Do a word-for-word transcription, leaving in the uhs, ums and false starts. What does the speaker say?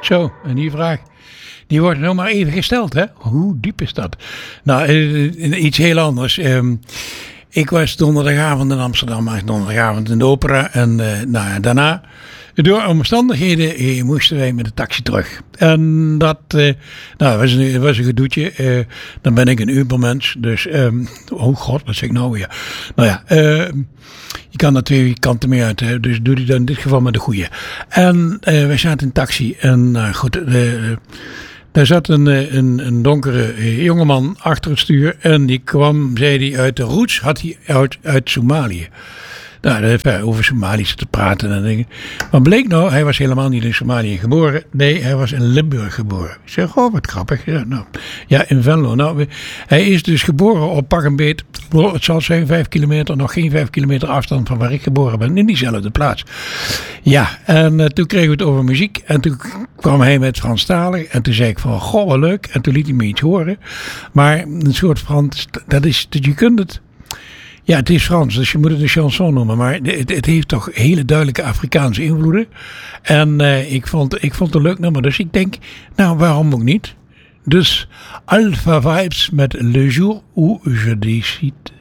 Zo, en die vraag, die wordt nog maar even gesteld, hè? Hoe diep is dat? Nou, uh, iets heel anders. Um, ik was donderdagavond in Amsterdam, maar donderdagavond in de opera. En uh, nou ja, daarna, door omstandigheden, uh, moesten wij met de taxi terug. En dat uh, nou, was, een, was een gedoetje. Uh, dan ben ik een Ubermens. Dus, um, oh god, wat zeg ik nou weer? Nou ja, uh, je kan er twee kanten mee uit. Hè? Dus doe die dan in dit geval met de goede. En uh, wij zaten in een taxi. En nou goed, uh, daar zat een, een, een donkere jongeman achter het stuur. En die kwam, zei hij, uit de roots, had hij uit, uit Somalië. Nou, daar heeft hij over Somalië te praten en dingen. Maar bleek nou, hij was helemaal niet in Somalië geboren. Nee, hij was in Limburg geboren. Ik zeg, oh, wat grappig. Ja, nou, ja in Venlo. Nou, hij is dus geboren op pak een beet, het zal zijn vijf kilometer, nog geen vijf kilometer afstand van waar ik geboren ben. In diezelfde plaats. Ja, en uh, toen kregen we het over muziek. En toen kwam hij met Franstalig. En toen zei ik van, goh, wat leuk. En toen liet hij me iets horen. Maar een soort Frans, dat is, je kunt het... Ja, het is Frans, dus je moet het een chanson noemen. Maar het, het heeft toch hele duidelijke Afrikaanse invloeden. En uh, ik, vond, ik vond het een leuk nummer. Dus ik denk, nou, waarom ook niet? Dus Alpha Vibes met Le Jour où je décide